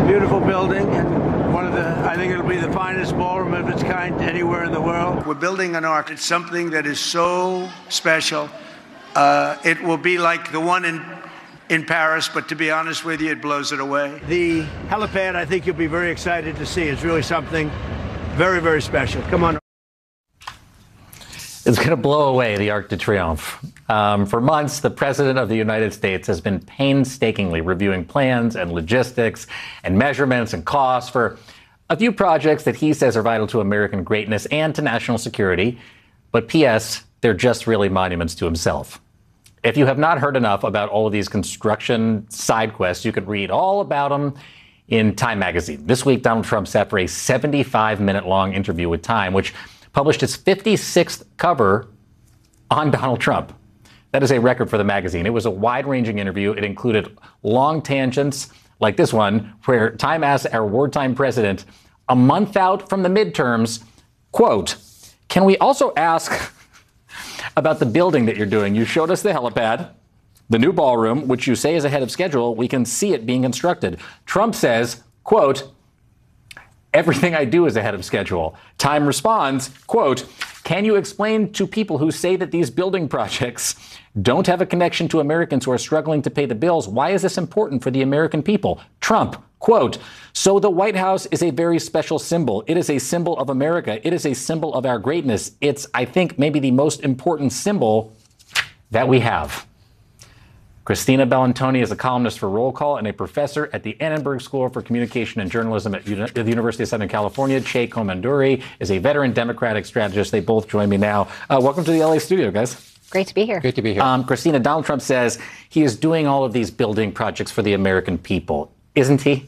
beautiful building, and I think it'll be the finest ballroom of its kind anywhere in the world. We're building an ark. It's something that is so special. It will be like the one in Paris, but to be honest with you, it blows it away. The helipad, I think you'll be very excited to see. It's really something very, very special. Come on. It's going to blow away the Arc de Triomphe. For months, the President of the United States has been painstakingly reviewing plans and logistics and measurements and costs for a few projects that he says are vital to American greatness and to national security. But P.S., they're just really monuments to himself. If you have not heard enough about all of these construction side quests, you could read all about them in Time magazine. This week, Donald Trump sat for a 75-minute long interview with Time, which published its 56th cover on Donald Trump. That is a record for the magazine. It was a wide-ranging interview. It included long tangents like this one, where Time asked our wartime president, a month out from the midterms, quote, "Can we also ask about the building that you're doing? You showed us the helipad, the new ballroom, which you say is ahead of schedule. We can see it being constructed." Trump says, quote, "Everything I do is ahead of schedule." Time responds, quote, "Can you explain to people who say that these building projects don't have a connection to Americans who are struggling to pay the bills, why is this important for the American people?" Trump, quote, "So the White House is a very special symbol. It is a symbol of America. It is a symbol of our greatness. It's, I think, maybe the most important symbol that we have." Christina Bellantoni is a columnist for Roll Call and a professor at the Annenberg School for Communication and Journalism at the University of Southern California. Che Komanduri is a veteran Democratic strategist. They both join me now. Welcome to the LA studio, guys. Great to be here. Great to be here. Christina, Donald Trump says he is doing all of these building projects for the American people, isn't he?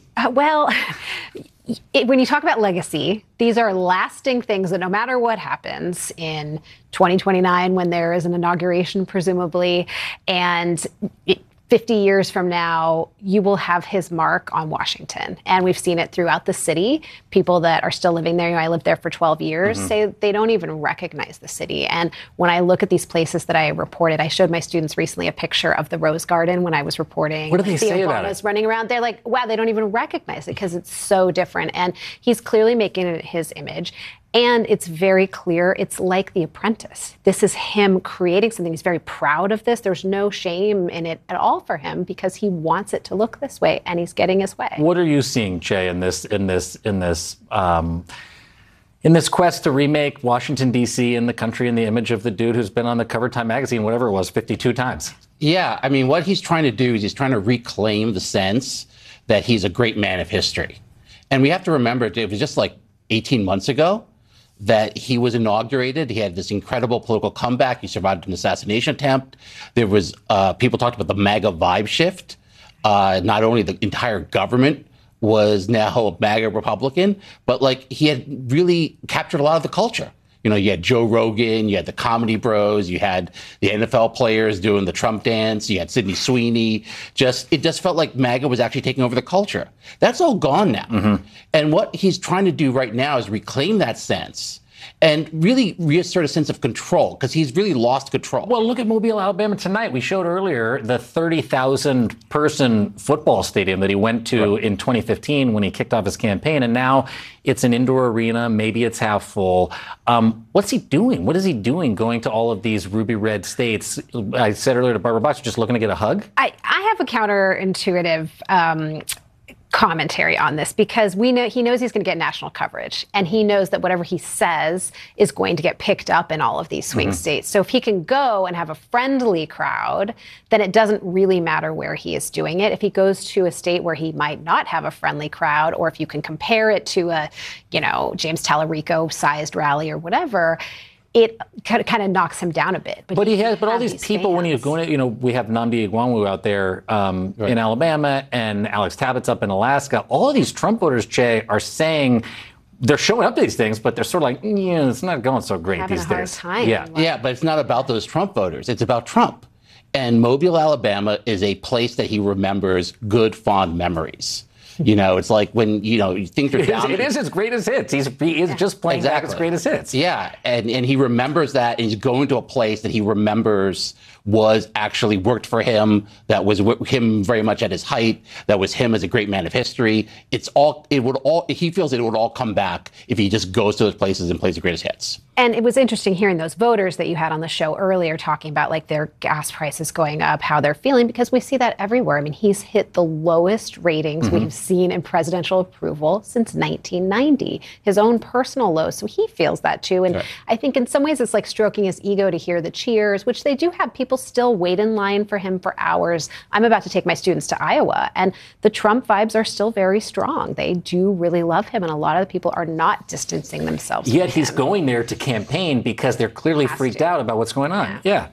When you talk about legacy, these are lasting things that no matter what happens in 2029, when there is an inauguration, presumably, and 50 years from now, you will have his mark on Washington. And we've seen it throughout the city. People that are still living there, I lived there for 12 years, say they don't even recognize the city. And when I look at these places that I reported, I showed my students recently a picture of the Rose Garden when I was reporting. What do they say about it? Running around, they're like, wow, they don't even recognize it because it's so different. And he's clearly making it his image. And it's very clear, it's like The Apprentice. This is him creating something. He's very proud of this. There's no shame in it at all for him because he wants it to look this way, and he's getting his way. What are you seeing, Che, in this quest to remake Washington, D.C. and the country in the image of the dude who's been on the cover of Time magazine, whatever it was, 52 times? Yeah, I mean, what he's trying to do is he's trying to reclaim the sense that he's a great man of history. And we have to remember, it was just like 18 months ago that he was inaugurated. He had this incredible political comeback. He survived an assassination attempt. There was people talked about the MAGA vibe shift. Not only the entire government was now MAGA Republican, but like he had really captured a lot of the culture. You know, you had Joe Rogan, you had the Comedy Bros, you had the NFL players doing the Trump dance, you had Sydney Sweeney. It just felt like MAGA was actually taking over the culture. That's all gone now. And what he's trying to do right now is reclaim that sense and really reassert a sense of control, because he's really lost control. Well, look at Mobile, Alabama tonight. We showed earlier the 30,000-person football stadium that he went to in 2015 when he kicked off his campaign, and now it's an indoor arena. Maybe it's half full. What's he doing? What is he doing going to all of these ruby red states? I said earlier to Barbara Box, just looking to get a hug? I have a counterintuitive commentary on this, because he knows he's going to get national coverage, and he knows that whatever he says is going to get picked up in all of these swing states. So if he can go and have a friendly crowd, then it doesn't really matter where he is doing it. If he goes to a state where he might not have a friendly crowd, or if you can compare it to a, James Tallarico-sized rally or whatever, it kind of knocks him down a bit. But all these people, fans. When you're going, we have Nnamdi Igbounwu out there in Alabama, and Alex Tabbitt's up in Alaska. All of these Trump voters, Che, are saying they're showing up to these things, but they're sort of like, it's not going so great these days. Time. Yeah, but it's not about those Trump voters. It's about Trump. And Mobile, Alabama is a place that he remembers good, fond memories. It's like when, things are down. It is his greatest hits. He is just playing back his greatest hits. Yeah, and he remembers that, and he's going to a place that he remembers was actually worked for him, that was him very much at his height, that was him as a great man of history. He feels it would all come back if he just goes to those places and plays the greatest hits. And it was interesting hearing those voters that you had on the show earlier talking about like their gas prices going up, how they're feeling, because we see that everywhere. I mean, he's hit the lowest ratings we've seen in presidential approval since 1990, his own personal lows. So he feels that too. And I think in some ways it's like stroking his ego to hear the cheers, which they do have. People still wait in line for him for hours. I'm about to take my students to Iowa, and the Trump vibes are still very strong. They do really love him, and a lot of the people are not distancing themselves. Yet he's going there to campaign because they're clearly freaked out about what's going on. Yeah.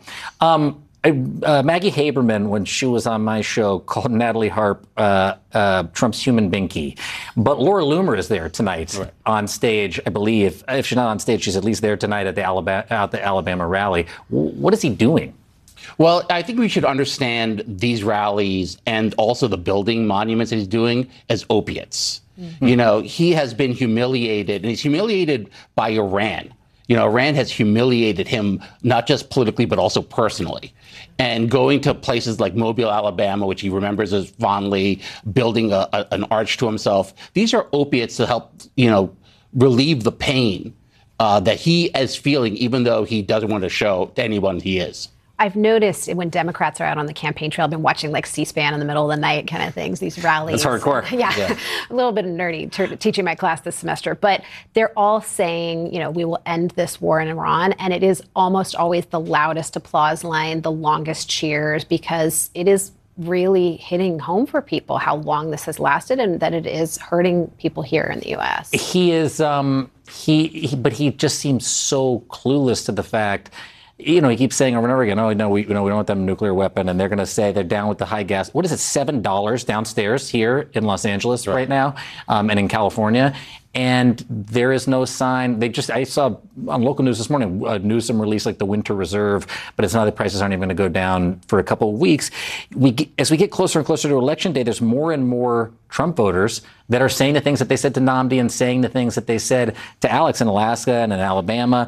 Maggie Haberman, when she was on my show, called Natalie Harp Trump's human binky. But Laura Loomer is there tonight on stage, I believe. If she's not on stage, she's at least there tonight at the Alabama rally. What is he doing? Well, I think we should understand these rallies and also the building monuments that he's doing as opiates. You know, he has been humiliated, and he's humiliated by Iran. You know, Iran has humiliated him, not just politically, but also personally. And going to places like Mobile, Alabama, which he remembers as fondly, building an arch to himself. These are opiates to help, relieve the pain that he is feeling, even though he doesn't want to show to anyone he is. I've noticed when Democrats are out on the campaign trail, I've been watching like C-SPAN in the middle of the night kind of things, these rallies. That's hardcore. Yeah. A little bit nerdy teaching my class this semester. But they're all saying, we will end this war in Iran. And it is almost always the loudest applause line, the longest cheers, because it is really hitting home for people how long this has lasted and that it is hurting people here in the U.S. He is, but he just seems so clueless to the fact. He keeps saying over and over again, oh, no, we don't want them a nuclear weapon. And they're going to say they're down with the high gas. What is it, $7 downstairs here in Los Angeles right now and in California? And there is no sign. I saw on local news this morning, Newsom released like the winter reserve, but it's not the prices aren't even going to go down for a couple of weeks. As we get closer and closer to Election Day, there's more and more Trump voters that are saying the things that they said to Nnamdi and saying the things that they said to Alex in Alaska and in Alabama.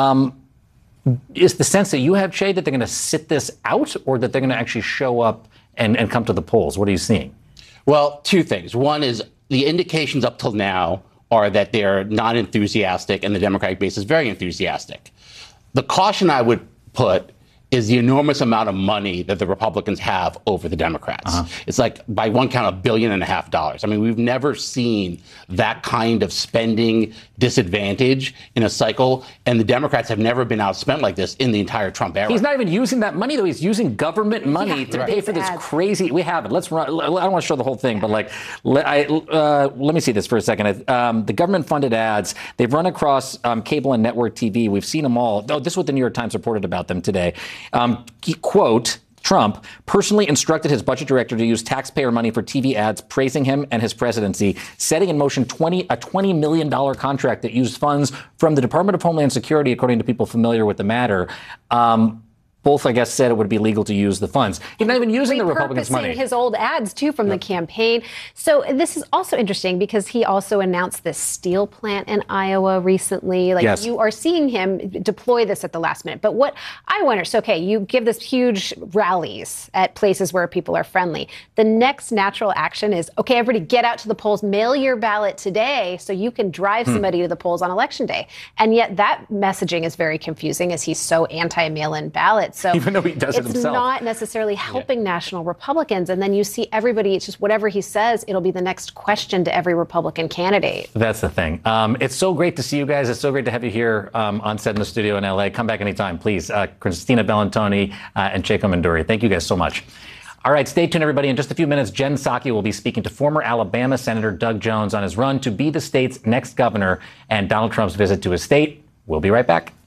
Is the sense that you have, Che, that they're going to sit this out or that they're going to actually show up and come to the polls? What are you seeing? Well, two things. One is the indications up till now are that they're not enthusiastic and the Democratic base is very enthusiastic. The caution I would put is the enormous amount of money that the Republicans have over the Democrats. It's like, by one count, $1.5 billion. I mean, we've never seen that kind of spending disadvantage in a cycle, and the Democrats have never been outspent like this in the entire Trump era. He's not even using that money, though. He's using government money to pay for this crazy. We have it. Let's run. I don't want to show the whole thing, but let me see this for a second. The government-funded ads, they've run across cable and network TV. We've seen them all. Oh, this is what the New York Times reported about them today. Quote, Trump personally instructed his budget director to use taxpayer money for TV ads praising him and his presidency, setting in motion a $20 million contract that used funds from the Department of Homeland Security, according to people familiar with the matter. Both, I guess, said it would be legal to use the funds. He's not even using the Republicans' money. His old ads, too, from the campaign. So this is also interesting because he also announced this steel plant in Iowa recently. You are seeing him deploy this at the last minute. But what I wonder, you give this huge rallies at places where people are friendly. The next natural action is, everybody get out to the polls, mail your ballot today so you can drive somebody to the polls on Election Day. And yet that messaging is very confusing as he's so anti-mail-in ballot. So even though he does it himself, it's not necessarily helping national Republicans. And then you see everybody, it's just whatever he says, it'll be the next question to every Republican candidate. That's the thing. It's so great to see you guys. It's so great to have you here on set in the studio in LA. Come back anytime, please. Christina Bellantoni and Checo Manduri. Thank you guys so much. All right, stay tuned, everybody. In just a few minutes, Jen Psaki will be speaking to former Alabama Senator Doug Jones on his run to be the state's next governor and Donald Trump's visit to his state. We'll be right back.